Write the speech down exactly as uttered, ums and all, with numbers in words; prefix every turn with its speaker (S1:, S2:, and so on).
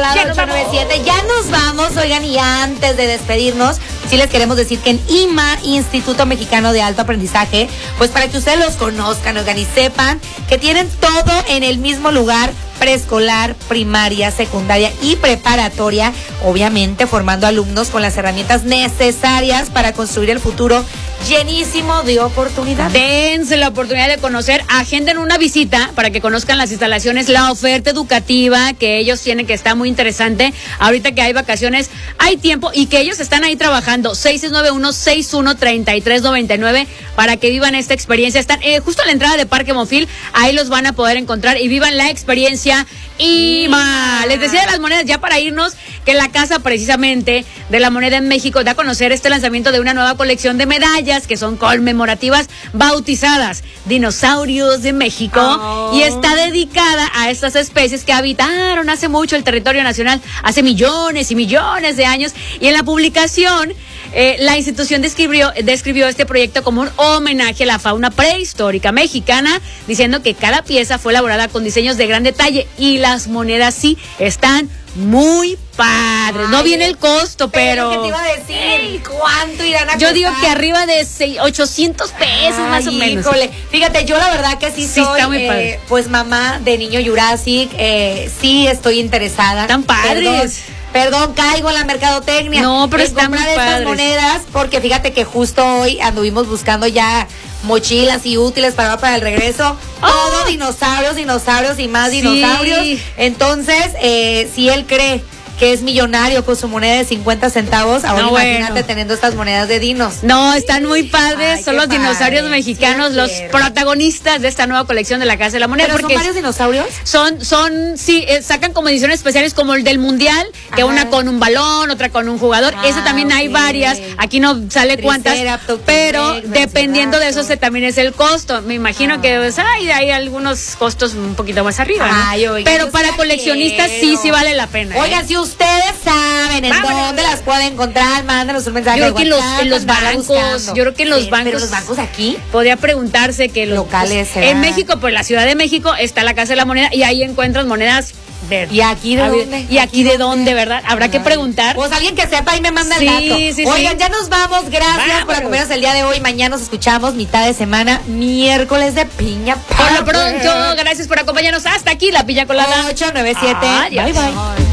S1: Colada ocho nueve siete. Ya nos vamos, oigan, y antes de despedirnos, sí les queremos decir que en I M A, Instituto Mexicano de Alto Aprendizaje, pues para que ustedes los conozcan, oigan, y sepan que tienen todo en el mismo lugar: preescolar, primaria, secundaria y preparatoria, obviamente formando alumnos con las herramientas necesarias para construir el futuro llenísimo de oportunidades.
S2: Dense la oportunidad de conocer, agenden una visita para que conozcan las instalaciones, la oferta educativa que ellos tienen, que está muy interesante. Ahorita que hay vacaciones, hay tiempo, y que ellos están ahí trabajando. seis seis nueve uno, seis uno tres tres nueve nueve para que vivan esta experiencia. Están eh, justo a la entrada de Parque Monfil, ahí los van a poder encontrar y vivan la experiencia I M A. Les decía de las monedas, ya para irnos, que la Casa precisamente de la Moneda en México da a conocer este lanzamiento de una nueva colección de medallas que son conmemorativas, bautizadas Dinosaurios de México, oh. y está dedicada a estas especies que habitaron hace mucho el territorio nacional, hace millones y millones de años. Y en la publicación, eh, la institución describió, describió este proyecto como un homenaje a la fauna prehistórica mexicana, diciendo que cada pieza fue elaborada con diseños de gran detalle, y las monedas sí están muy padres. Ay, no viene el costo, pero,
S1: pero ¿qué te iba a decir? Ey, ¿cuánto irán a
S2: yo
S1: costar?
S2: Digo que arriba de ochocientos pesos. Ay, más o menos.
S1: Híjole, fíjate, yo la verdad que sí, sí soy está muy padre. Eh, pues mamá de niño Jurassic, eh, sí estoy interesada.
S2: Están padres.
S1: Perdón, Perdón, caigo en la mercadotecnia.
S2: No, pero
S1: en
S2: están
S1: comprar
S2: muy
S1: estas
S2: padres.
S1: monedas, porque fíjate que justo hoy anduvimos buscando ya mochilas y útiles para para el regreso. Oh. Todo dinosaurios, dinosaurios y más sí. dinosaurios. Entonces, eh, si él cree que es millonario con su moneda de cincuenta centavos, ahora no, imagínate bueno. teniendo estas monedas de dinos.
S2: No, están muy padres. Ay, son los padre. dinosaurios mexicanos, sí, los protagonistas de esta nueva colección de la Casa de la Moneda.
S1: ¿Pero porque son varios dinosaurios?
S2: Son, son, sí, eh, sacan como ediciones especiales como el del Mundial, que Ajá. una con un balón, otra con un jugador. Ah, Ese también okay. hay varias. Aquí no sale cuántas, pero Rex, dependiendo de eso se, también es el costo. Me imagino ah. que pues, hay, hay algunos costos un poquito más arriba, Ay, ¿no? oiga, pero para coleccionistas quiero. sí, sí vale la pena.
S1: Oigan, ¿eh? Si ustedes saben en Vámonos. dónde las pueden encontrar, mándanos un mensaje.
S2: Yo creo que en los, en los bancos, yo creo que en los
S1: sí,
S2: bancos.
S1: ¿Pero los bancos aquí?
S2: Podría preguntarse que los
S1: locales.
S2: Pues, en México, pues la Ciudad de México está la Casa de la Moneda y ahí encuentras monedas verdes.
S1: ¿Y aquí de dónde?
S2: ¿Y aquí de dónde, verdad? Habrá Ay. que preguntar.
S1: Pues alguien que sepa y me manda
S2: sí,
S1: el dato.
S2: Sí,
S1: Oigan,
S2: sí.
S1: ya nos vamos. Gracias Vámonos. por acompañarnos el día de hoy. Mañana nos escuchamos mitad de semana, miércoles de piña.
S2: Por lo pronto, gracias por acompañarnos. Hasta aquí la Piña Colada.
S1: ocho nueve siete.
S2: Bye, bye.